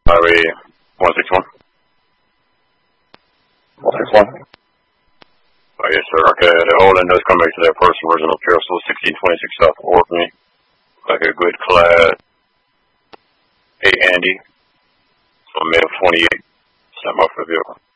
Highway 161. 161. Oh, yes, sir. Okay, the Olin does come back to that person, original parcel 1626 South Orkney. Like a good class. Hey, Andy. So, male 28. Sent off the vehicle.